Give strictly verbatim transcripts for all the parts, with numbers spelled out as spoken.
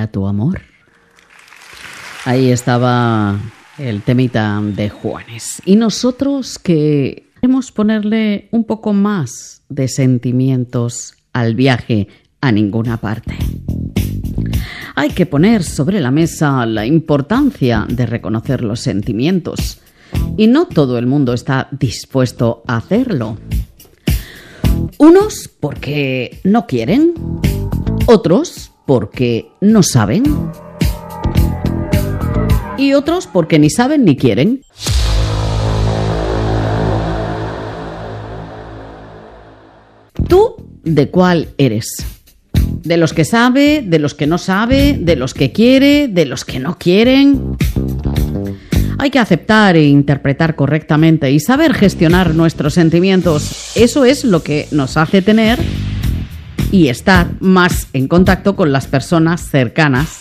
para tu amor. Ahí estaba el temita de Juanes. Y nosotros que queremos ponerle un poco más de sentimientos al viaje a ninguna parte. Hay que poner sobre la mesa la importancia de reconocer los sentimientos. Y no todo el mundo está dispuesto a hacerlo. Unos porque no quieren, otros porque no saben y otros porque ni saben ni quieren. ¿Tú de cuál eres? ¿De los que sabe, de los que no sabe, de los que quiere, de los que no quieren? Hay que aceptar e interpretar correctamente y saber gestionar nuestros sentimientos. Eso es lo que nos hace tener y estar más en contacto con las personas cercanas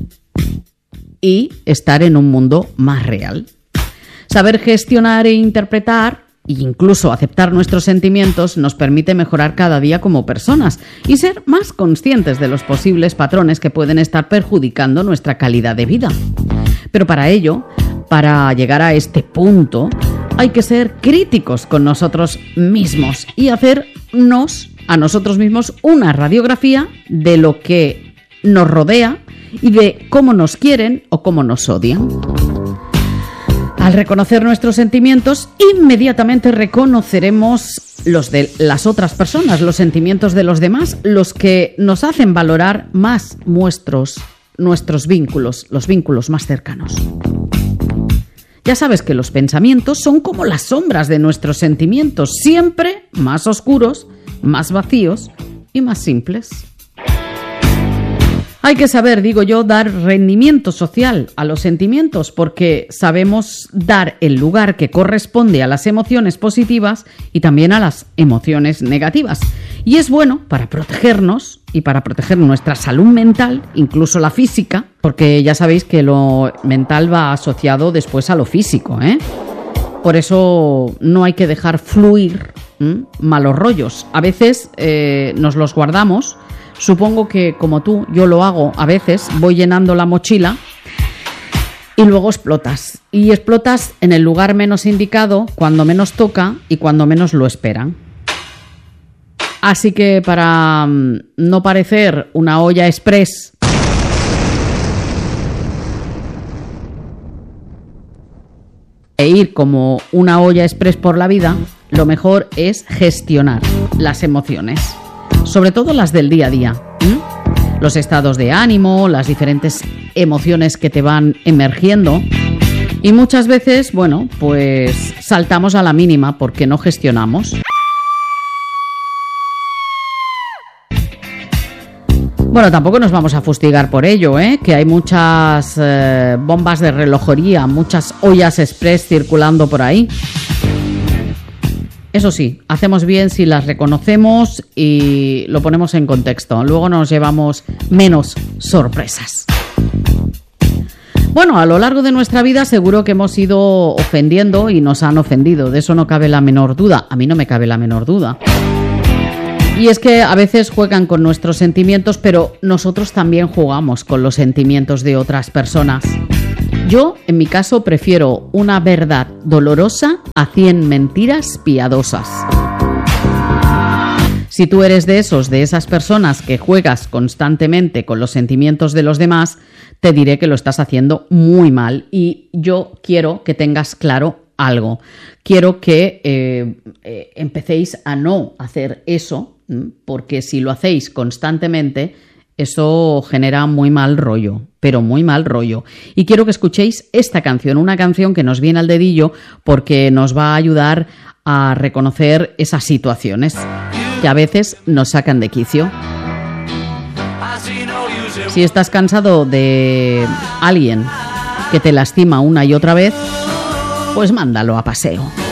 y estar en un mundo más real. Saber gestionar e interpretar e incluso aceptar nuestros sentimientos nos permite mejorar cada día como personas y ser más conscientes de los posibles patrones que pueden estar perjudicando nuestra calidad de vida. Pero para ello, para llegar a este punto, hay que ser críticos con nosotros mismos y hacernos a nosotros mismos una radiografía de lo que nos rodea y de cómo nos quieren o cómo nos odian. Al reconocer nuestros sentimientos, inmediatamente reconoceremos los de las otras personas, los sentimientos de los demás, los que nos hacen valorar más nuestros, nuestros vínculos, los vínculos más cercanos. Ya sabes que los pensamientos son como las sombras de nuestros sentimientos, siempre más oscuros, más vacíos y más simples. Hay que saber, digo yo, dar rendimiento social a los sentimientos porque sabemos dar el lugar que corresponde a las emociones positivas y también a las emociones negativas. Y es bueno para protegernos y para proteger nuestra salud mental, incluso la física, porque ya sabéis que lo mental va asociado después a lo físico, ¿eh? Por eso no hay que dejar fluir ¿m? malos rollos. A veces eh, nos los guardamos. Supongo que como tú, yo lo hago a veces, voy llenando la mochila y luego explotas. Y explotas en el lugar menos indicado, cuando menos toca y cuando menos lo esperan. Así que para um, no parecer una olla express e ir como una olla express por la vida, lo mejor es gestionar las emociones. Sobre todo las del día a día, ¿eh? Los estados de ánimo, las diferentes emociones que te van emergiendo. Y muchas veces, bueno, pues saltamos a la mínima porque no gestionamos. Bueno, tampoco nos vamos a fustigar por ello, ¿eh? Que hay muchas eh, bombas de relojería, muchas ollas express circulando por ahí. Eso sí, hacemos bien si las reconocemos y lo ponemos en contexto. Luego nos llevamos menos sorpresas. Bueno, a lo largo de nuestra vida seguro que hemos ido ofendiendo y nos han ofendido. De eso no cabe la menor duda. A mí no me cabe la menor duda. Y es que a veces juegan con nuestros sentimientos, pero nosotros también jugamos con los sentimientos de otras personas. Yo, en mi caso, prefiero una verdad dolorosa a cien mentiras piadosas. Si tú eres de esos, de esas personas que juegas constantemente con los sentimientos de los demás, te diré que lo estás haciendo muy mal y yo quiero que tengas claro algo. Quiero que eh, eh, empecéis a no hacer eso, porque si lo hacéis constantemente, eso genera muy mal rollo, pero muy mal rollo. Y quiero que escuchéis esta canción, una canción que nos viene al dedillo porque nos va a ayudar a reconocer esas situaciones que a veces nos sacan de quicio. Si estás cansado de alguien que te lastima una y otra vez, pues mándalo a paseo.